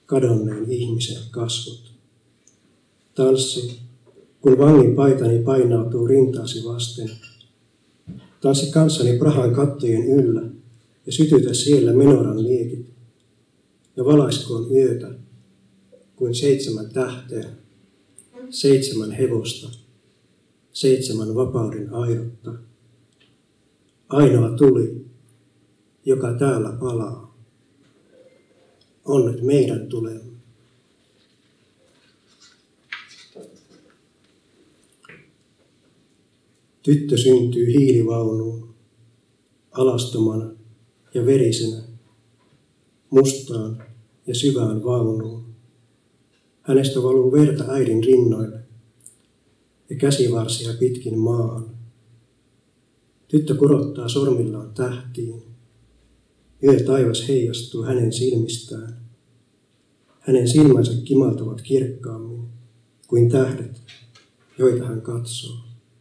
kadonneen ihmisen kasvot. Tanssi, kun vangin paitani painautuu rintaasi vasten. Tanssi kanssani Prahan kattojen yllä ja sytytä siellä menoran liekit. Ja valaiskoon yötä kuin 7 tähteä, 7 hevosta, 7 vapauden airetta. Ainoa tuli, joka täällä palaa. Onnet meidän tulemme. Tyttö syntyy hiilivaunuun, alastomana ja verisenä, mustaan ja syvään vaunuun. Hänestä valuu verta äidin rinnoille ja käsivarsia pitkin maahan. Tyttö kurottaa sormillaan tähtiin. Yö taivas heijastuu hänen silmistään. Hänen silmänsä kimaltavat kirkkaammin kuin tähdet, joita hän katsoo.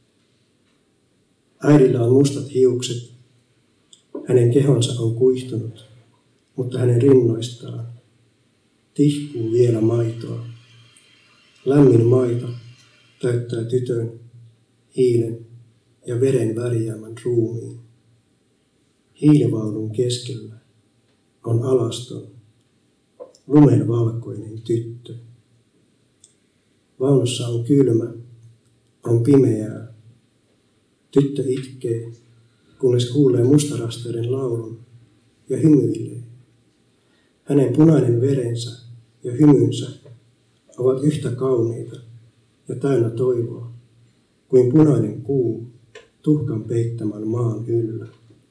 Äidillä on mustat hiukset. Hänen kehonsa on kuihtunut, mutta hänen rinnoistaan tihkuu vielä maitoa. Lämmin maito täyttää tytön, hiilen ja veren värjäämän ruumiin. Hiilivaunun keskellä on alaston, lumenvalkoinen tyttö. Vaunussa on kylmä, on pimeää. Tyttö itkee, kunnes kuulee mustarasteiden laulun ja hymyilee. Hänen punainen verensä ja hymynsä ovat yhtä kauniita ja täynnä toivoa kuin punainen kuu tuhkan peittämän maan yllä.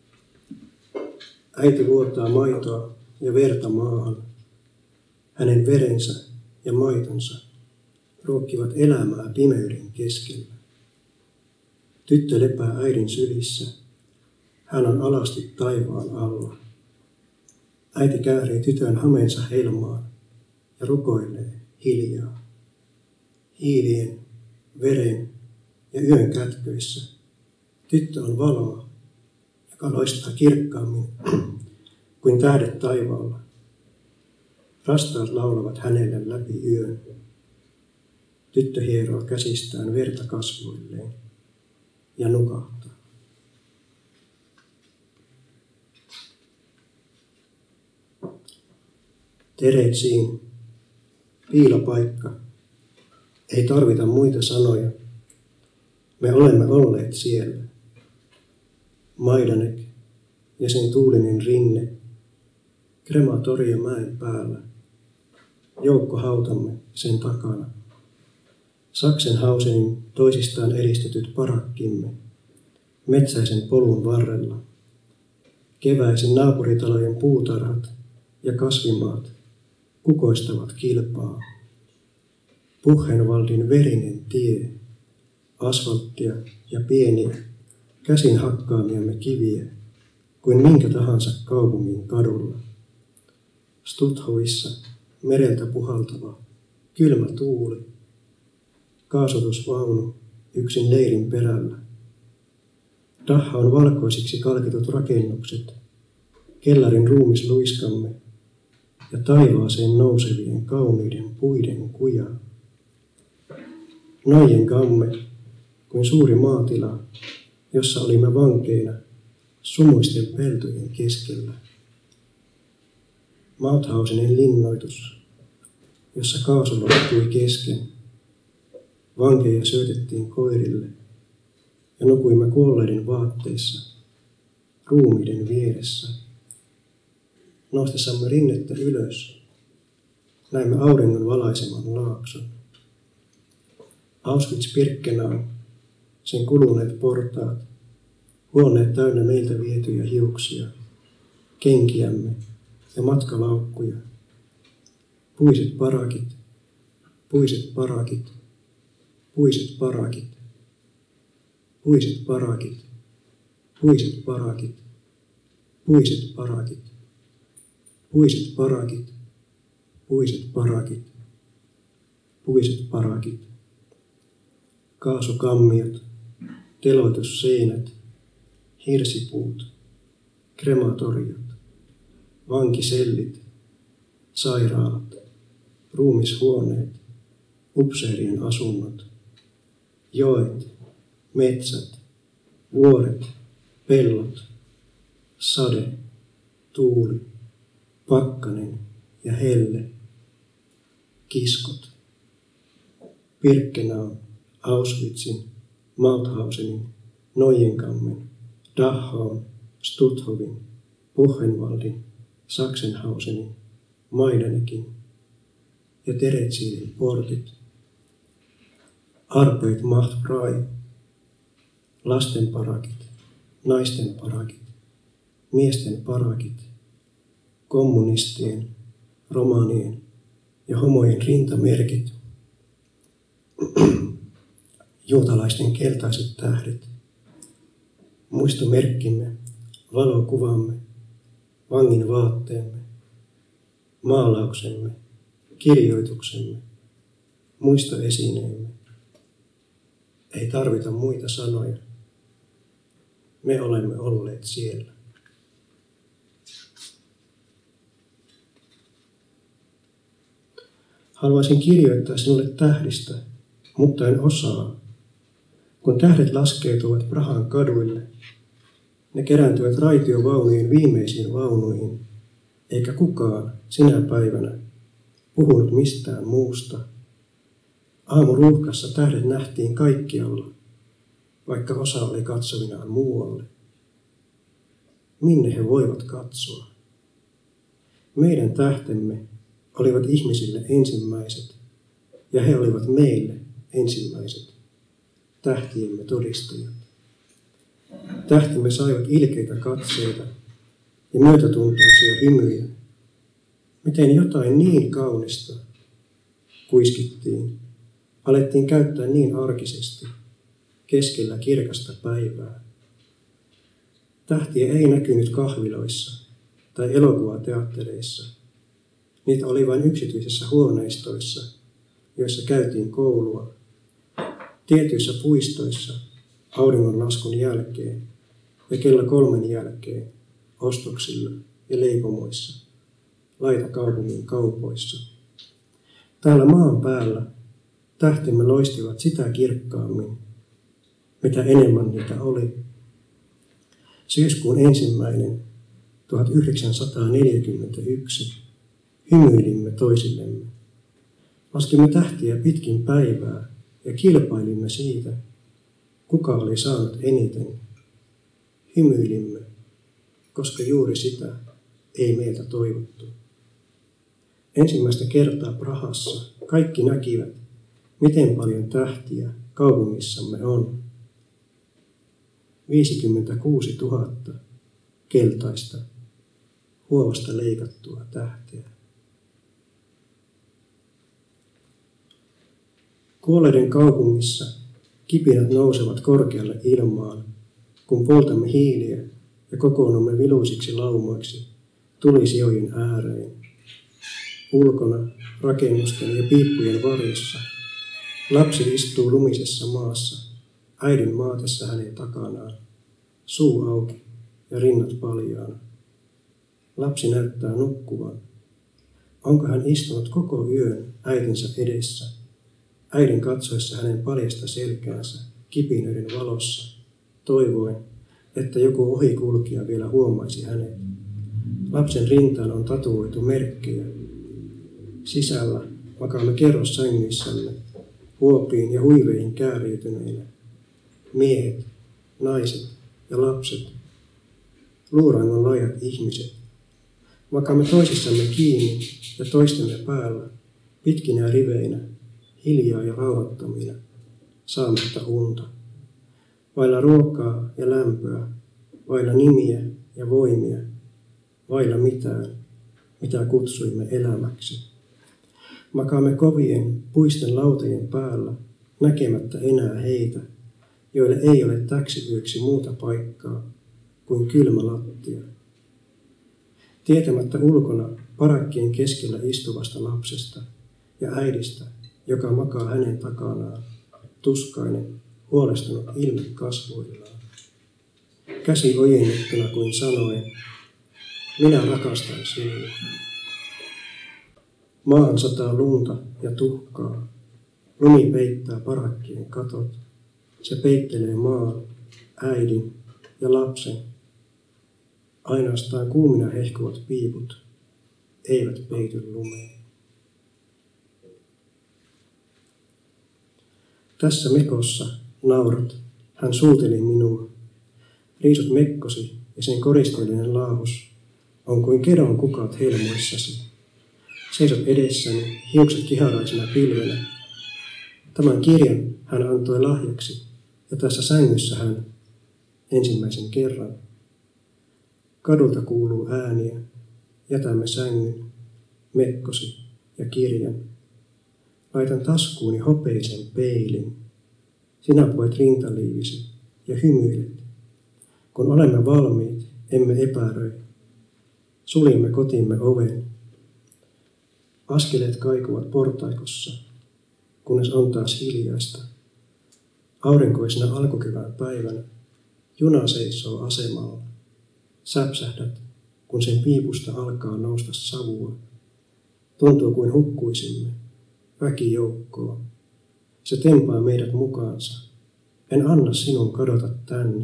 Äiti vuotaa maitoa ja verta maahan. Hänen verensä ja maitonsa ruokkivat elämää pimeyden keskellä. Tyttö lepää äidin sylissä. Hän on alasti taivaan alla. Äiti käärii tytön hameensa helmaan ja rukoilee hiljaa. Hiilien, veren ja yön kätköissä tyttö on valoa, joka loistaa kirkkaammin kuin tähdet taivaalla. Rastaat laulavat hänelle läpi yön. Tyttö hieroo käsistään verta kasvoilleen ja nukahtaa. Teretsiin, piilopaikka. Ei tarvita muita sanoja. Me olemme olleet siellä. Majdanek ja sen tuulinen rinne. Krematorio mäen päällä. Joukkohautamme sen takana. Sachsenhausenin toisistaan eristetyt parakkimme. Metsäisen polun varrella. Keväisin naapuritalojen puutarhat ja kasvimaat kukoistavat kilpaa. Buchenwaldin verinen tie, asfalttia ja pieniä, käsin hakkaamiamme kiviä, kuin minkä tahansa kaupungin kadulla. Stuthovissa mereltä puhaltava, kylmä tuuli, kaasutusvaunu yksin leirin perällä. Dachau valkoisiksi kalkitut rakennukset, kellarin ruumisluiskamme ja taivaaseen nousevien kauniiden puiden kuja. Nojen gamme kuin suuri maatila, jossa olimme vankeina sumuisten peltojen keskellä. Mauthausenen linnoitus, jossa kaasu loppui kesken. Vankeja syötettiin koirille ja nukuimme kuolleiden vaatteissa, ruumiiden vieressä. Nostessamme rinnettä ylös, näimme auringon valaiseman laakson. Auschwitz-Birkenau, sen kuluneet portaat, huoneet täynnä meiltä vietyjä hiuksia, kenkiämme ja matkalaukkuja. Puiset parakit, puiset parakit, puiset parakit, puiset parakit, puiset parakit, puiset parakit, puiset parakit, puiset parakit, puiset parakit, kaasukammiot, teloitusseinät, hirsipuut, krematoriot, vankisellit, sairaalat, ruumishuoneet, upseerien asunnot, joet, metsät, vuoret, pellot, sade, tuuli, pakkanen ja helle, kiskot, Birkenau, Auschwitzin, Mauthausenin, Neuenkammen, Dachau, Stutthofin, Buchenwaldin, Sachsenhausenin, Maidanikin ja Terezinin portit. Arbeit macht frei, lasten parakit, naisten parakit, miesten parakit, kommunistien, romanien ja homojen rintamerkit, juutalaisten keltaiset tähdet, muistomerkkimme, valokuvamme, vangin vaatteemme, maalauksemme, kirjoituksemme, muistoesineemme. Ei tarvita muita sanoja. Me olemme olleet siellä. Haluaisin kirjoittaa sinulle tähdistä, mutta en osaa. Kun tähdet laskeutuvat Prahan kaduille, ne kerääntyvät raitiovaunujen viimeisiin vaunuihin, eikä kukaan sinä päivänä puhunut mistään muusta. Aamuruuhkassa tähdet nähtiin kaikkialla, vaikka osa oli katsovinaan muualle. Minne he voivat katsoa? Meidän tähtemme olivat ihmisille ensimmäiset, ja he olivat meille ensimmäiset, tähtiemme todistajat. Tähtimme saivat ilkeitä katseita ja myötätuntoisia hymyjä. Miten jotain niin kaunista, kuiskittiin, alettiin käyttää niin arkisesti, keskellä kirkasta päivää. Tähtiä ei näkynyt kahviloissa tai elokuvateattereissa. Niitä oli vain yksityisissä huoneistoissa, joissa käytiin koulua, tietyissä puistoissa auringonlaskun jälkeen ja kello 3 jälkeen ostoksilla ja leipomoissa, laitakaupungin kaupoissa. Täällä maan päällä tähtemme loistivat sitä kirkkaammin, mitä enemmän niitä oli. Syyskuun 1. 1941 hymyilimme toisillemme. Laskimme tähtiä pitkin päivää ja kilpailimme siitä, kuka oli saanut eniten. Hymyilimme, koska juuri sitä ei meiltä toivottu. Ensimmäistä kertaa Prahassa kaikki näkivät, miten paljon tähtiä kaupungissamme on. 56 000 keltaista, huovasta leikattua tähteä. Kuolleiden kaupungissa kipinät nousevat korkealle ilmaan, kun poltamme hiiliä ja kokoonnumme viluisiksi laumoiksi tulisijojen ääreen. Ulkona, rakennusten ja piippujen varjossa, lapsi istuu lumisessa maassa, äidin maatessa hänen takanaan, suu auki ja rinnat paljaana. Lapsi näyttää nukkuvan. Onko hän istunut koko yön äitinsä edessä, äidin katsoessa hänen paljasta selkäänsä kipinöiden valossa, toivoen, että joku ohikulkija vielä huomaisi hänet. Lapsen rintaan on tatuoitu merkkejä. Sisällä makaamme kerrossängyissämme, huopiin ja huiveihin kääriytyneinä. Miehet, naiset ja lapset, luurangon laajat ihmiset. Makaamme toisissamme kiinni ja toistemme päällä, pitkinä riveinä, hiljaa ja rauhattomina, saamatta unta. Vailla ruokaa ja lämpöä, vailla nimiä ja voimia, vailla mitään, mitä kutsuimme elämäksi. Makaamme kovien puisten lautojen päällä, näkemättä enää heitä, joille ei ole täksi yöksi muuta paikkaa kuin kylmä lattia. Tietämättä ulkona parakkien keskellä istuvasta lapsesta ja äidistä, joka makaa hänen takanaan, tuskainen, huolestunut ilme kasvoillaan. Käsi ojennettuna kuin sanoen, minä rakastan sinua. Maahan sataa lunta ja tuhkaa. Lumi peittää parakkien katot. Se peittelee maan, äidin ja lapsen. Ainoastaan kuumina hehkuvat piiput eivät peity lumeen. Tässä mekossa naurat, hän suuteli minua. Riisut mekkosi ja sen koristeellinen laahus on kuin kedon kukat helmoissasi. Seisot edessäni hiukset kiharaisena pilvenä. Tämän kirjan hän antoi lahjaksi ja tässä sängyssä hän ensimmäisen kerran. Kadulta kuuluu ääniä, jätämme sängyn, mekkosi ja kirjan. Laitan taskuuni hopeisen peilin. Sinä puet rintaliivisi ja hymyilet. Kun olemme valmiit, emme epäröi. Suljemme kotimme oven. Askeleet kaikuvat portaikossa, kunnes on taas hiljaista. Aurinkoisena alkukevään päivänä juna seisoo asemalla. Säpsähdät, kun sen piipusta alkaa nousta savua. Tuntuu kuin hukkuisimme väkijoukkoon. Se tempaa meidät mukaansa. En anna sinun kadota tänne.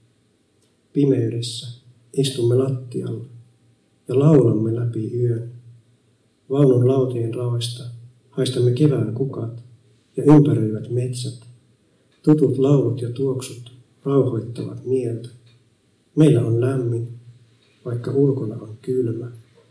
Pimeydessä istumme lattialla ja laulamme läpi yön. Vaunun lautien raoista haistamme kevään kukat ja ympäröivät metsät. Tutut laulut ja tuoksut rauhoittavat mieltä. Meillä on lämmin, vaikka ulkona on kylmä.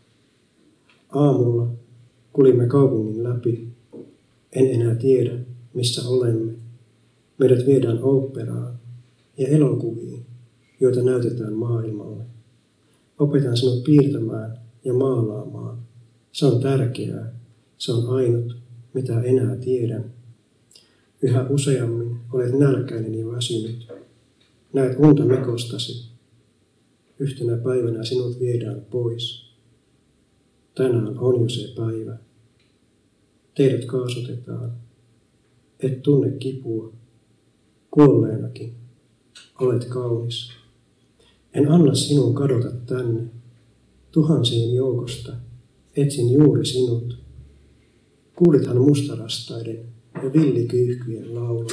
Aamulla kulimme kaupungin läpi. En enää tiedä, missä olemme. Meidät viedään oopperaan ja elokuviin, joita näytetään maailmalle. Opetan sinut piirtämään ja maalaamaan. Se on tärkeää. Se on ainut, mitä enää tiedän. Yhä useammin olet nälkäinen ja väsynyt. Näet unta mekostasi. Yhtenä päivänä sinut viedään pois. Tänään on jo se päivä. Teidät kaasutetaan. Et tunne kipua. Kuolleenakin olet kaunis. En anna sinun kadota tänne. Tuhansien joukosta etsin juuri sinut. Kuulithan mustarastaiden ja villikyyhkyjen laulun.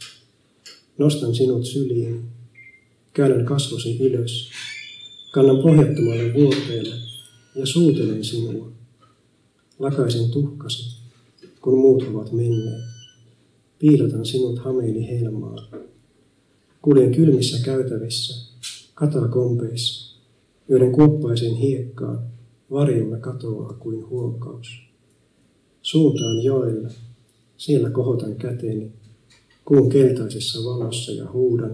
Nostan sinut syliin. Käännän kasvosi ylös. Kannan pohjattomalle vuoteelle ja suutelen sinua. Lakaisen tuhkasi, kun muut ovat menneet. Piilotan sinut hameini helmaan. Kuljen kylmissä käytävissä, katakompeissa, joiden kuoppaiseen hiekkaan varjomme katoaa kuin huokaus. Suuntaan joelle, siellä kohotan käteni, kuun keltaisessa valossa ja huudan.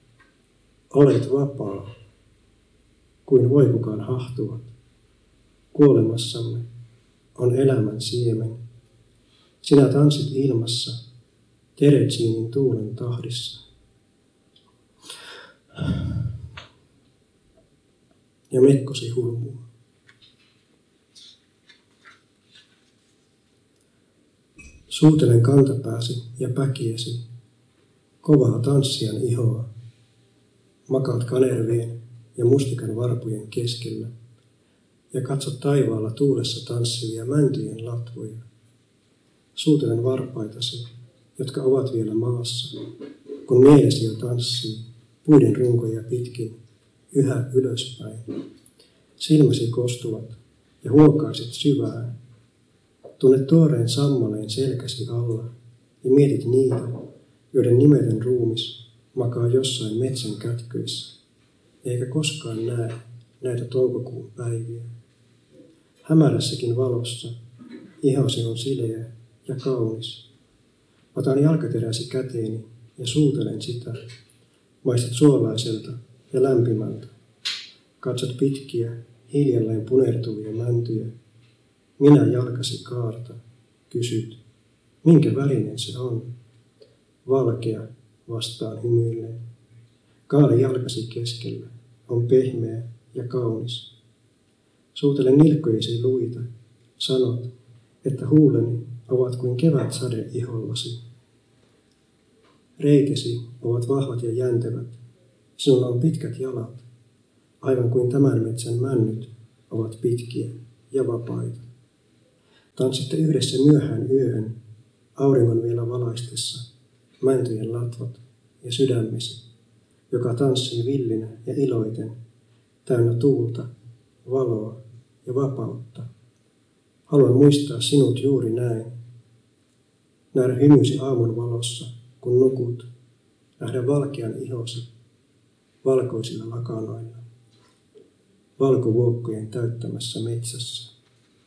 Olet vapaa, kuin voi kukaan hahtuvat. Kuolemassamme on elämän siemen. Sinä tanssit ilmassa, Teretsiinin tuulen tahdissa. Ja mekkosi hulmua. Suutelen kantapääsi ja päkiäsi, kovaa tanssijan ihoa. Makaat kanervien ja mustikan varpujen keskellä ja katsot taivaalla tuulessa tanssivia mäntyjen latvoja. Suutelen varpaitasi, jotka ovat vielä maassa, kun mielesi jo tanssii puiden runkoja pitkin yhä ylöspäin. Silmäsi kostuvat ja huokaiset syvään. Tunnet tuoreen sammaleen selkäsi alla ja mietit niitä, joiden nimetön ruumis makaa jossain metsän kätköissä, eikä koskaan näe näitä toukokuun päiviä. Hämärässäkin valossa ihosi on sileä ja kaunis. Otan jalkateräsi käteeni ja suutelen sitä. Maistat suolaiselta ja lämpimältä. Katsot pitkiä, hiljalleen punertuvia mäntyjä. Minä jalkasi kaarta. Kysyt, minkä värinen se on? Valkea, vastaan hymyillen. Kaali jalkasi keskellä on pehmeä ja kaunis. Suutelen nilkkojesi luita. Sanot, että huuleni ovat kuin kevätsade ihollasi. Reikesi ovat vahvat ja jäntevät. Sinulla on pitkät jalat, aivan kuin tämän metsän männyt ovat pitkiä ja vapaita. Tanssitte yhdessä myöhään yöhön, auringon vielä valaistessa, mäntyjen latvat ja sydämesi, joka tanssii villinä ja iloiten, täynnä tuulta, valoa ja vapautta. Haluan muistaa sinut juuri näin. Nähdä hymysi aamun valossa, kun nukut. Nähdä valkean ihosi valkoisilla lakanoilla, valkovuokkojen täyttämässä metsässä.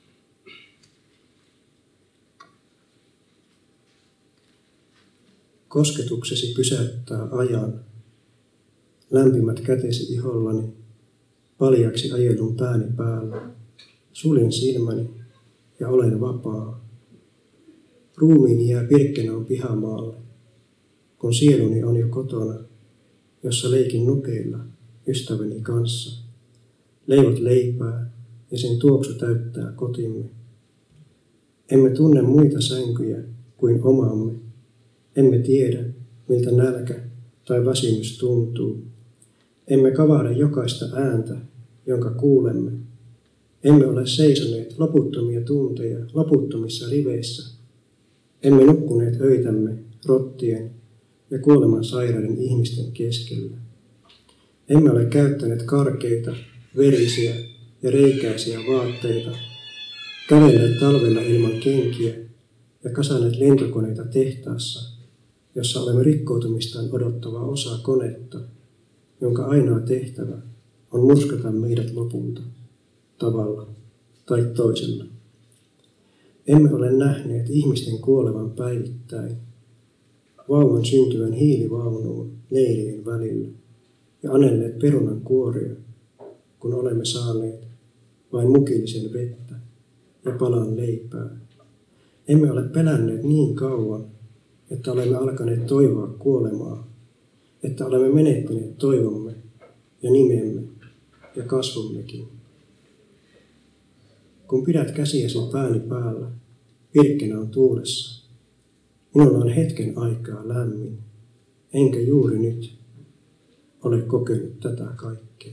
Kosketuksesi pysäyttää ajan. Lämpimät kätesi ihollani, paljaksi ajelun pääni päällä. Suljen silmäni ja olen vapaa. Ruumiini jää Birkenau pihamaalle, kun sieluni on jo kotona, jossa leikin nukeilla ystäväni kanssa. Leivot leipää ja sen tuoksu täyttää kotimme. Emme tunne muita sänkyjä kuin omamme. Emme tiedä, miltä nälkä tai väsymys tuntuu. Emme kavahda jokaista ääntä, jonka kuulemme. Emme ole seisoneet loputtomia tunteja loputtomissa riveissä. Emme nukkuneet öitämme rottien ja kuoleman sairaiden ihmisten keskellä. Emme ole käyttäneet karkeita, verisiä ja reikäisiä vaatteita, kävelleet talvella ilman kenkiä ja kasanneet lentokoneita tehtaassa, jossa olemme rikkoutumistaan odottava osa konetta, jonka ainoa tehtävä on murskata meidät lopulta, tavalla tai toisella. Emme ole nähneet ihmisten kuolevan päivittäin, vauvan syntyvän hiilivaunuun leirien välillä ja anelleet perunan kuoria, kun olemme saaneet vain mukillisen vettä ja palan leipää. Emme ole pelänneet niin kauan, että olemme alkaneet toivoa kuolemaa, että olemme menettäneet toivomme ja nimemme ja kasvummekin. Kun pidät käsiäsi pääni päällä, Birkenaun tuulessa, minulla on hetken aikaa lämmin, enkä juuri nyt ole kokenut tätä kaikkea.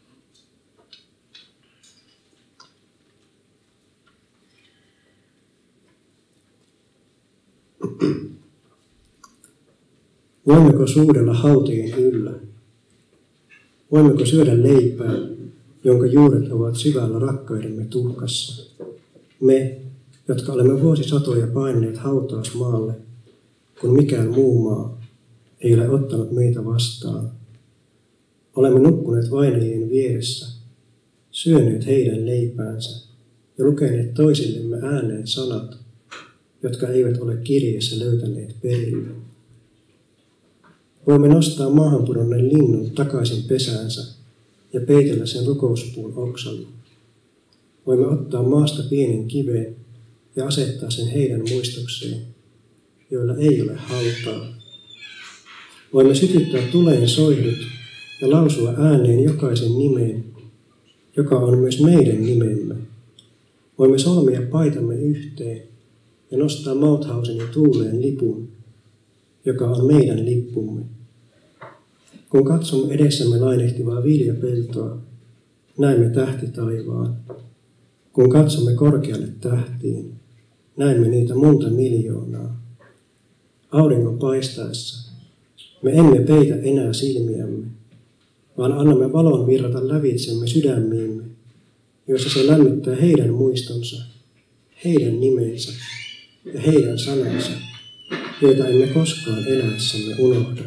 Voimmeko suudella hautojen yllä? Voimmeko syödä leipää, jonka juuret ovat syvällä rakkaidemme tuhkassa? Me, jotka olemme vuosisatoja paineet hautausmaalle, kun mikään muu maa ei ole ottanut meitä vastaan. Olemme nukkuneet vainajien vieressä, syöneet heidän leipäänsä ja lukeneet toisillemme ääneen sanat, jotka eivät ole kirjeessä löytäneet perille. Voimme nostaa maahan pudonneen linnun takaisin pesäänsä ja peitellä sen rukouspuun oksalla. Voimme ottaa maasta pienen kiveen ja asettaa sen heidän muistokseen, joilla ei ole hautaa. Voimme sytyttää tuleen soihdut ja lausua ääneen jokaisen nimeen, joka on myös meidän nimemme. Voimme solmia paitamme yhteen ja nostaa Mauthausenin tuuleen lipun, joka on meidän lippumme. Kun katsomme edessämme lainehtivaa viljapeltoa, näemme tähtitaivaan. Kun katsomme korkealle tähtiin, näemme niitä monta miljoonaa. Auringon paistaessa me emme peitä enää silmiämme, vaan annamme valon virrata lävitsemme sydämiimme, joissa se lämmittää heidän muistonsa, heidän nimensä ja heidän sanansa, joita emme koskaan eläessämme unohda.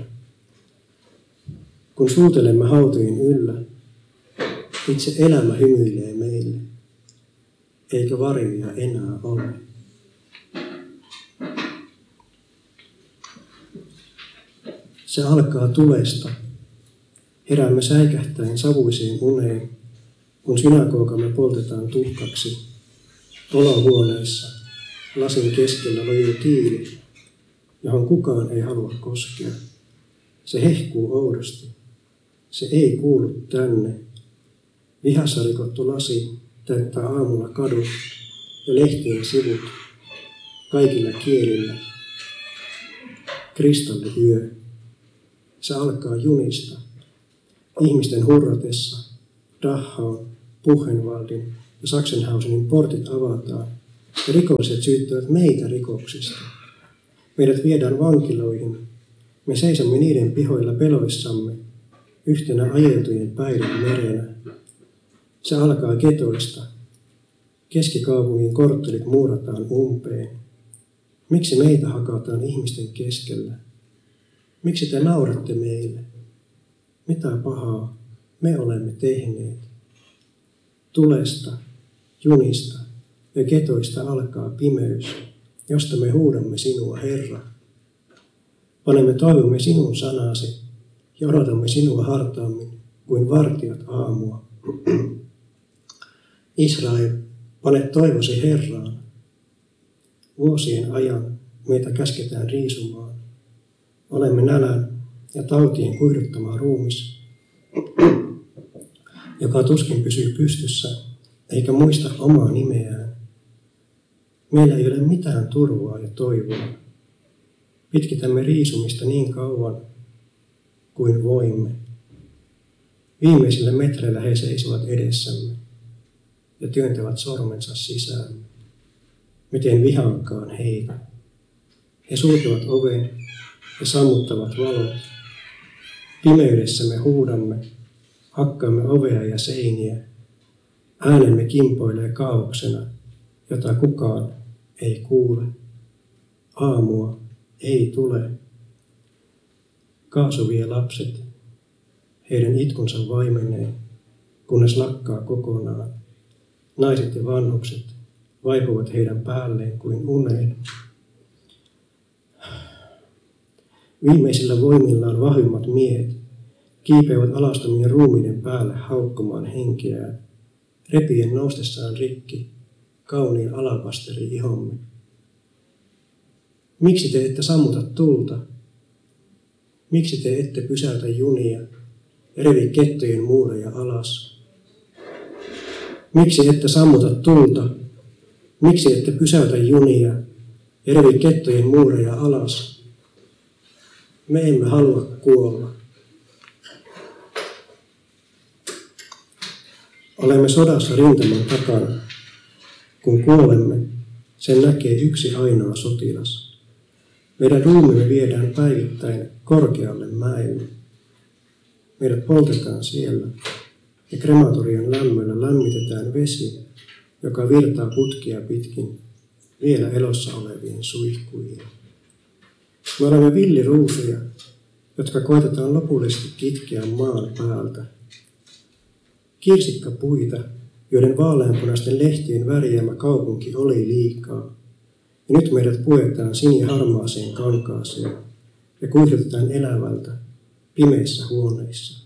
Kun suutelemme hautojen yllä, itse elämä hymyilee meille, eikä varjoja enää ole. Se alkaa tulesta. Heräämme säikähtäen savuiseen uneen, kun synagogamme poltetaan tuhkaksi. Olohuoneessa lasin keskellä lojuu tiili, johon kukaan ei halua koskea. Se hehkuu oudosti. Se ei kuulu tänne. Vihassa rikottu lasi täyttää aamulla kadut ja lehtien sivut kaikilla kielillä. Kristalliyö. Se alkaa junista. Ihmisten hurratessa Dachau, Buchenwaldin ja Sachsenhausenin portit avataan ja rikolliset syyttävät meitä rikoksista. Meidät viedään vankiloihin. Me seisomme niiden pihoilla peloissamme, yhtenä ajeltujen päiden merenä. Se alkaa getoista. Keskikaupungin korttelit muurataan umpeen. Miksi meitä hakataan ihmisten keskellä? Miksi te nauratte meille? Mitä pahaa me olemme tehneet? Tulesta, junista ja getoista alkaa pimeys, josta me huudamme sinua, Herra. Panemme toivomme sinun sanasi ja odotamme sinua hartaammin kuin vartijat aamua. Israel, pane toivosi Herraan. Vuosien ajan meitä käsketään riisumaan. Olemme nälän ja tautien kuihduttama ruumis, joka tuskin pysyy pystyssä eikä muista omaa nimeään. Meillä ei ole mitään turvaa ja toivoa. Pitkitämme riisumista niin kauan kuin voimme. Viimeisillä metreillä he seisovat edessämme ja työntävät sormensa sisään. Miten vihaankaan heitä. He sulkevat oven ja sammuttavat valot. Pimeydessä me huudamme, hakkaamme ovea ja seiniä. Äänemme kimpoilee kaaoksena, jota kukaan ei kuule. Aamua ei tule. Kaasu vie lapset. Heidän itkunsa vaimenee, kunnes lakkaa kokonaan. Naiset ja vanhukset vaipuvat heidän päälleen kuin uneen. Viimeisillä voimillaan vahvimmat miehet kiipeävät alastomien ruumiiden päälle haukkomaan henkeään, repien noustessaan rikki kauniin alapasteri ihomme. Miksi te ette sammuta tulta? Miksi te ette pysäytä junia ja revi kettojen muureja alas? Miksi ette sammuta tulta? Miksi ette pysäytä junia ja revi kettojen muureja alas? Me emme halua kuolla. Olemme sodassa rintaman takana. Kun kuolemme, sen näkee yksi ainoa sotilas. Meidän ruumiimme viedään päivittäin korkealle mäelle. Meidät poltetaan siellä ja krematorian lämmöllä lämmitetään vesi, joka virtaa putkia pitkin vielä elossa oleviin suihkuihin. Me olemme villiruusuja, jotka koitetaan lopullisesti kitkeä maan päältä. Kirsikkapuita, joiden vaaleanpunaisten lehtien värjäämä kaupunki oli liikaa. Ja nyt meidät puetaan siniharmaaseen kankaaseen ja kuihdutetaan elävältä pimeissä huoneissa.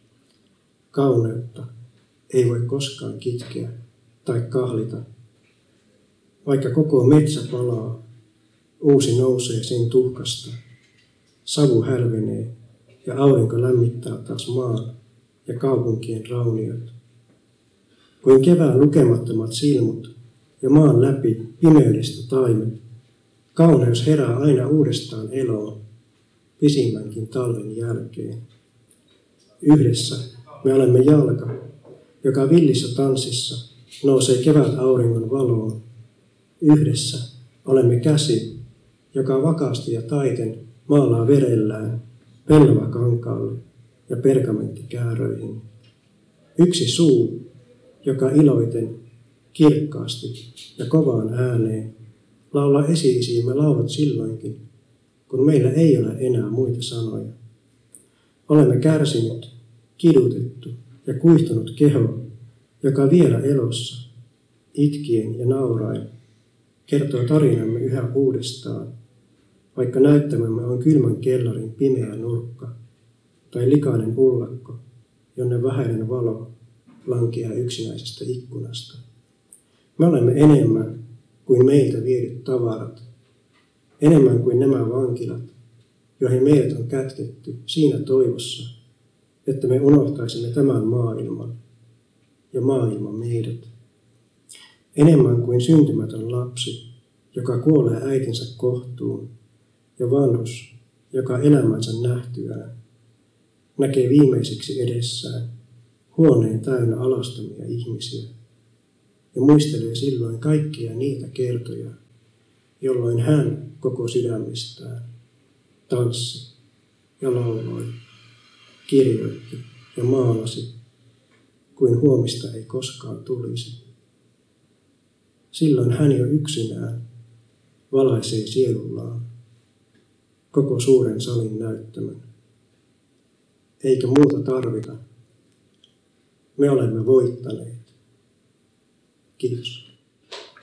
Kauneutta ei voi koskaan kitkeä tai kahlita. Vaikka koko metsä palaa, uusi nousee sen tuhkasta. Savu hälvenee ja aurinko lämmittää taas maan ja kaupunkien rauniot. Kuin kevään lukemattomat silmut ja maan läpi pimeydestä taimet, kauneus herää aina uudestaan eloon, pisimmänkin talven jälkeen. Yhdessä me olemme jalka, joka villissä tanssissa nousee kevät auringon valoon. Yhdessä olemme käsi, joka vakaasti ja taiten maalaa verellään pellava kankaalle ja pergamenttikääröihin. Yksi suu, joka iloiten, kirkkaasti ja kovaan ääneen laulaa esi-isiimme laulut silloinkin, kun meillä ei ole enää muita sanoja. Olemme kärsinyt, kidutettu ja kuihtunut keho, joka vielä elossa, itkien ja nauraen, kertoo tarinamme yhä uudestaan, vaikka näyttämämme on kylmän kellarin pimeä nurkka tai likainen ullakko, jonne vähäinen valo lankeaa yksinäisestä ikkunasta. Me olemme enemmän kuin meiltä viedyt tavarat, enemmän kuin nämä vankilat, joihin meidät on kätketty siinä toivossa, että me unohtaisimme tämän maailman ja maailma meidät. Enemmän kuin syntymätön lapsi, joka kuolee äitinsä kohtuun, ja vanhus, joka elämänsä nähtyään näkee viimeiseksi edessään huoneen täynnä alastomia ihmisiä, ja muistelee silloin kaikkia niitä kertoja, jolloin hän koko sydämestään tanssi ja lauloi, kirjoitti ja maalasi, kuin huomista ei koskaan tulisi. Silloin hän jo yksinään valaisee sielullaan koko suuren salin näyttämön. Eikä muuta tarvita. Me olemme voittaneet. Kiitos.